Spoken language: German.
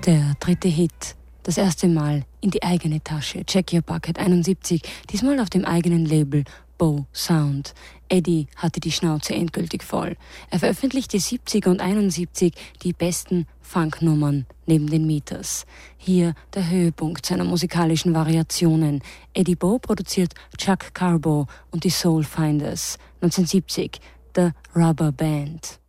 Der dritte Hit. Das erste Mal in die eigene Tasche. Check Your Bucket 71, diesmal auf dem eigenen Label Bow Sound. Eddie hatte die Schnauze endgültig voll. Er veröffentlichte 70er und 71 die besten Funknummern neben den Meters. Hier der Höhepunkt seiner musikalischen Variationen. Eddie Bow produziert Chuck Carbo und die Soul Finders. 1970 The Rubber Band.